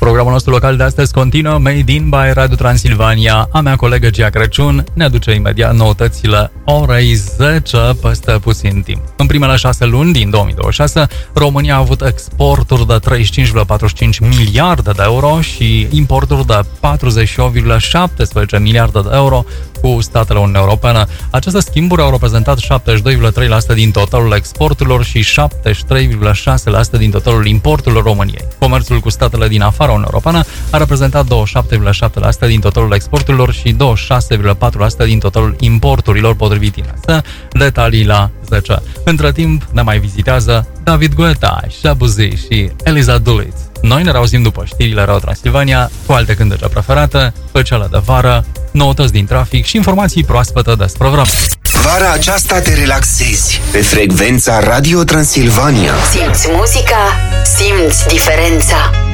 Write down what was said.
Programul nostru local de astăzi continuă, Made in by Radio Transilvania. A mea colegă Gia Crăciun ne aduce imediat noutățile orei 10 peste puțin timp. În primele 6 luni din 2026, România a avut exporturi de 35,45 miliarde de euro și importuri de 48,17 miliarde de euro cu statele Uniunii Europene. Aceste schimburi au reprezentat 72,3% din totalul exporturilor și 73,6% din totalul importurilor României. Comerțul cu statele din afara Uniunii Europene a reprezentat 27,7% din totalul exporturilor și 26,4% din totalul importurilor, potrivit INS. Detalii la 10. Între timp ne mai vizitează David Guetta, Shabuzi și Eliza Dulic. Noi ne reauzim după știrile Radio Transilvania cu alte cântece preferate, pe cele de vară, noutăți din trafic și informații proaspete despre vreme. Vara aceasta te relaxezi pe frecvența Radio Transilvania. Simți muzica, simți diferența.